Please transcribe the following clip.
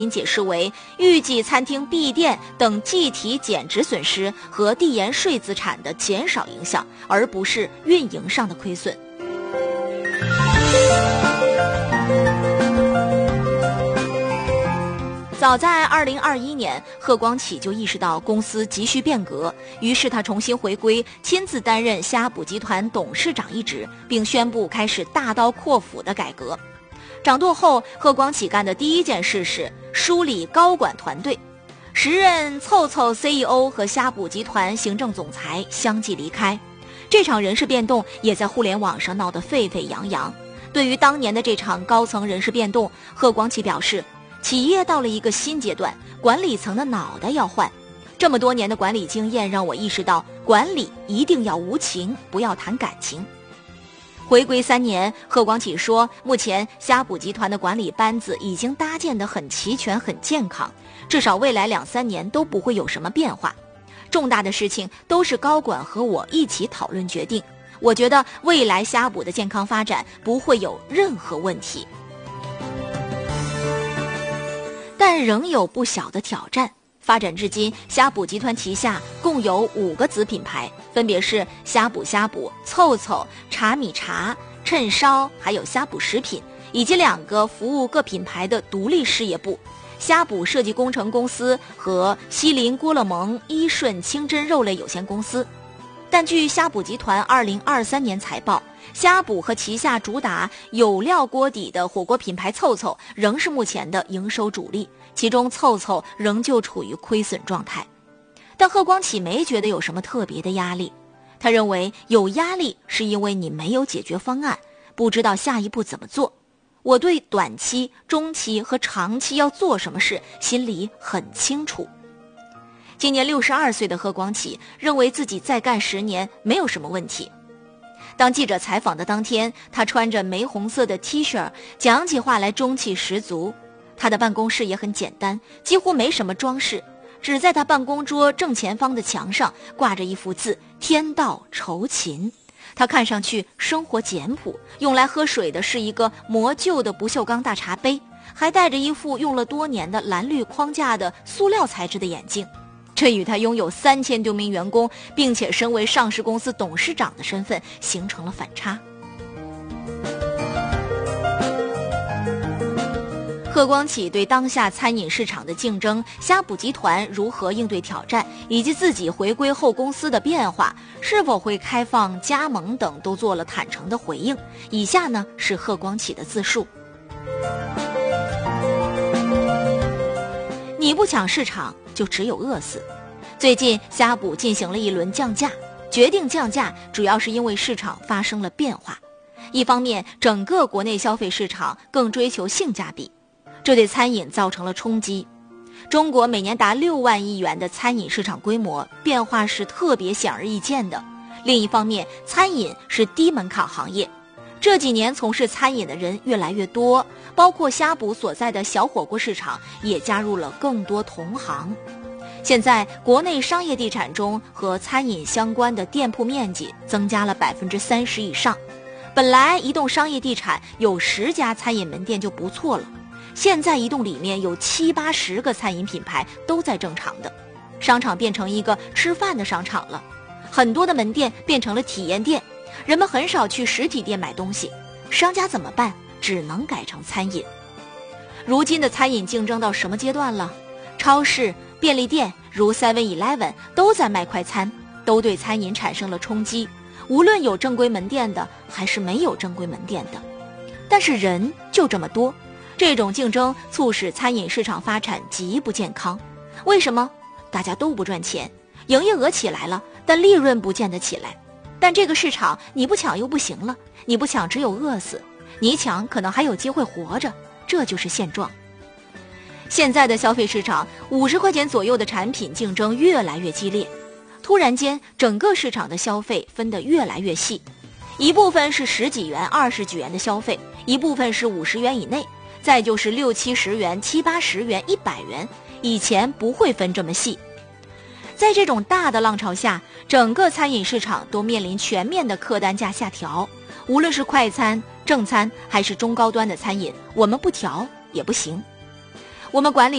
解释为预计餐厅闭店等计提减值损失和递延税资产的减少影响，而不是运营上的亏损。早在2021年，贺光启就意识到公司急需变革，于是他重新回归，亲自担任呷哺集团董事长一职，并宣布开始大刀阔斧的改革。掌舵后，贺光启干的第一件事是梳理高管团队。时任凑凑 CEO 和呷哺集团行政总裁相继离开，这场人事变动也在互联网上闹得沸沸扬扬。对于当年的这场高层人事变动，贺光启表示，企业到了一个新阶段，管理层的脑袋要换。这么多年的管理经验让我意识到，管理一定要无情，不要谈感情。回归3年，贺光启说，目前呷哺集团的管理班子已经搭建得很齐全、很健康，至少未来2-3年都不会有什么变化。重大的事情都是高管和我一起讨论决定。我觉得未来呷哺的健康发展不会有任何问题。但仍有不小的挑战。发展至今，呷哺集团旗下共有5个子品牌，分别是呷哺、凑凑、茶米茶、趁烧，还有呷哺食品，以及2个服务各品牌的独立事业部，呷哺设计工程公司和西林郭勒盟伊顺清真肉类有限公司。但据呷哺集团2023年财报，呷哺和旗下主打有料锅底的火锅品牌凑凑仍是目前的营收主力，其中凑凑仍旧处于亏损状态。但贺光启没觉得有什么特别的压力，他认为有压力是因为你没有解决方案，不知道下一步怎么做。我对短期、中期和长期要做什么事心里很清楚。今年62岁的贺光启认为自己再干10年没有什么问题。当记者采访的当天，他穿着玫红色的 T 恤，讲起话来中气十足。他的办公室也很简单，几乎没什么装饰，只在他办公桌正前方的墙上挂着一幅字“天道酬勤”。他看上去生活简朴，用来喝水的是一个磨旧的不锈钢大茶杯，还戴着一副用了多年的蓝绿框架的塑料材质的眼镜。这与他拥有3000多名员工，并且身为上市公司董事长的身份形成了反差。贺光启对当下餐饮市场的竞争、呷哺集团如何应对挑战，以及自己回归后公司的变化，是否会开放加盟等，都做了坦诚的回应。以下呢是贺光启的自述：你不抢市场，就只有饿死。最近呷哺进行了一轮降价，决定降价主要是因为市场发生了变化。一方面，整个国内消费市场更追求性价比，这对餐饮造成了冲击。中国每年达6万亿元的餐饮市场规模，变化是特别显而易见的。另一方面，餐饮是低门槛行业，这几年从事餐饮的人越来越多，包括呷哺所在的小火锅市场也加入了更多同行。现在国内商业地产中和餐饮相关的店铺面积增加了30%以上，本来一栋商业地产有10家餐饮门店就不错了，现在一栋里面有70-80个餐饮品牌都在正常的，商场变成一个吃饭的商场了，很多的门店变成了体验店，人们很少去实体店买东西，商家怎么办？只能改成餐饮。如今的餐饮竞争到什么阶段了？超市、便利店如 7-Eleven 都在卖快餐，都对餐饮产生了冲击，无论有正规门店的还是没有正规门店的。但是人就这么多，这种竞争促使餐饮市场发展极不健康。为什么？大家都不赚钱，营业额起来了，但利润不见得起来。但这个市场你不抢又不行了，你不抢只有饿死，你抢可能还有机会活着，这就是现状。现在的消费市场，50块钱左右的产品竞争越来越激烈，突然间整个市场的消费分得越来越细，一部分是10几元、20几元的消费，一部分是50元以内，再就是60-70元、70-80元、100元，以前不会分这么细。在这种大的浪潮下，整个餐饮市场都面临全面的客单价下调，无论是快餐、正餐还是中高端的餐饮，我们不调也不行。 我们管理